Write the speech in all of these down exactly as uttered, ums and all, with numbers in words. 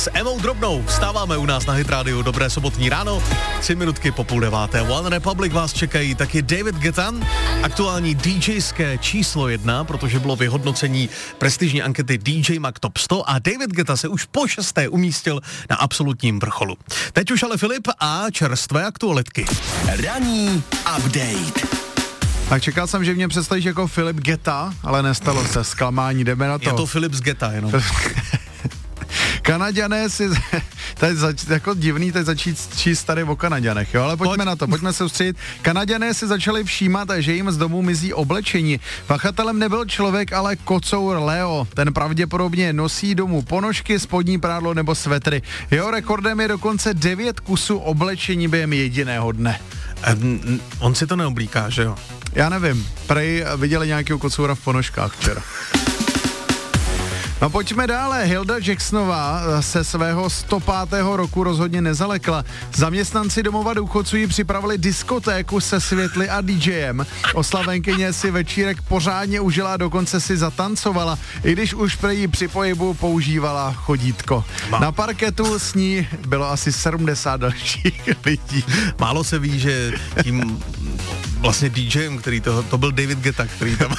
s Emou Drobnou. Vstáváme u nás na Hit Radio. Dobré sobotní ráno, tři minutky po půl deváté. One Republic vás čekají taky David Guetta, aktuální DJské číslo jedna, protože bylo vyhodnocení prestižní ankety D J Mag Top sto a David Guetta se už po šesté umístil na absolutním vrcholu. Teď už ale Filip a čerstvé aktualitky. Ranní update. Tak čekal jsem, že mě představíš jako Filip Geta, ale nestalo se, zklamání, jdeme na to. Je to Filip z Geta jenom. Kanaďané si, teď zač, jako divný teď začít číst tady o Kanaďanech, jo, ale pojďme Pojď. na to, pojďme se ustřít. Kanaďané si začali všímat, že jim z domu mizí oblečení. Pachatelem nebyl člověk, ale kocour Leo. Ten pravděpodobně nosí domů ponožky, spodní prádlo nebo svetry. Jeho rekordem je dokonce devět kusů oblečení během jediného dne. Um, on si to neoblíká, že jo? Já nevím, prej viděli nějakého kocoura v ponožkách včera. No pojďme dále. Hilda Jacksonová se svého sto pátého roku rozhodně nezalekla. Zaměstnanci domova důchodců jí připravili diskotéku se světly a DJem. Oslavenkyně si večírek pořádně užila, dokonce si zatancovala, i když už prý při pohybu používala chodítko. Na parketu s ní bylo asi sedmdesát dalších lidí. Málo se ví, že tím vlastně DJem, který to, to byl David Guetta, který tam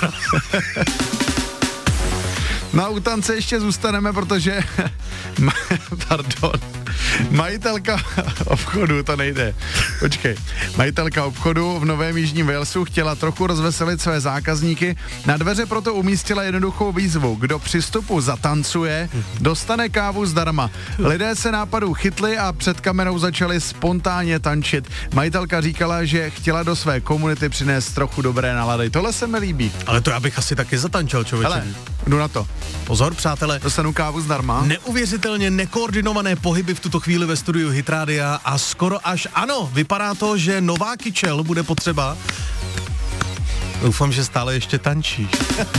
Na utance ještě zůstaneme, protože pardon, majitelka obchodu, to nejde, počkej, majitelka obchodu v Novém Jižním Walesu chtěla trochu rozveselit své zákazníky, na dveře proto umístila jednoduchou výzvu, kdo při vstupu zatancuje, dostane kávu zdarma. Lidé se nápadů chytli a před kamerou začali spontánně tančit. Majitelka říkala, že chtěla do své komunity přinést trochu dobré nálady. Tohle se mi líbí. Ale to já bych asi taky zatančil, člověče. Hele, jdu na to. Pozor, přátelé. Dostanu kávu zdarma. Neuvěřitelně nekoordinované pohyby v tuto chvíli ve studiu Hit Radia a skoro až ano, vypadá to, že nová kyčel bude potřeba. Doufám, že stále ještě tančíš.